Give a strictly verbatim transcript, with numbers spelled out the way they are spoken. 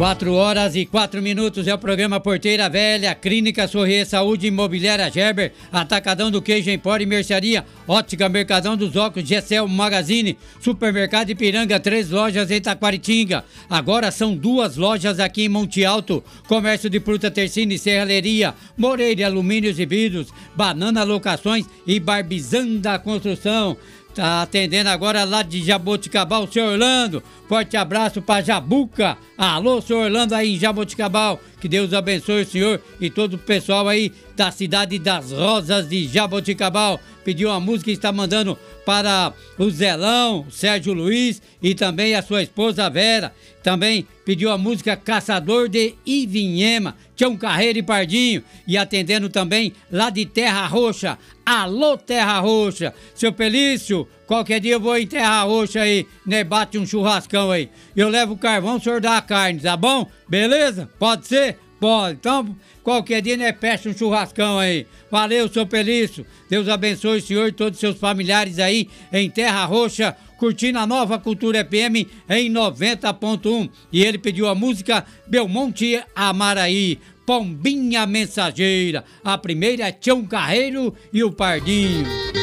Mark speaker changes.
Speaker 1: Quatro horas e quatro minutos é o programa Porteira Velha, Clínica Sorrier Saúde Imobiliária Gerber, Atacadão do Queijo Empório e Mercearia, Ótica Mercadão dos Óculos, Gessel Magazine, Supermercado Ipiranga, três lojas em Taquaritinga. Agora são duas lojas aqui em Monte Alto, Comércio de Fruta Tercine, Serralheria, Moreira Alumínios e Vidros, Banana Locações e Barbizanda Construção. Tá atendendo agora lá de Jaboticabal, o senhor Orlando. Forte abraço pra Jabuca. Alô, senhor Orlando aí em Jaboticabal. Que Deus abençoe o senhor e todo o pessoal aí da cidade das Rosas de Jaboticabal. Pediu uma música e está mandando para o Zelão, Sérgio Luiz e também a sua esposa Vera. Também pediu a música Caçador de Ivinhema, Tião Carreiro e Pardinho. E atendendo também lá de Terra Roxa. Alô, Terra Roxa. Seu Pelício, qualquer dia eu vou em Terra Roxa aí, né? Bate um churrascão aí. Eu levo o carvão, o senhor dá a carne, tá bom? Beleza? Pode ser? Pode. Então, qualquer dia, né? Peça um churrascão aí. Valeu, seu Pelício. Deus abençoe o senhor e todos os seus familiares aí em Terra Roxa, curtindo a Nova Cultura F M em noventa ponto um. E ele pediu a música Belmonte Amaraí, Pombinha Mensageira. A primeira é Tião Carreiro e o Pardinho.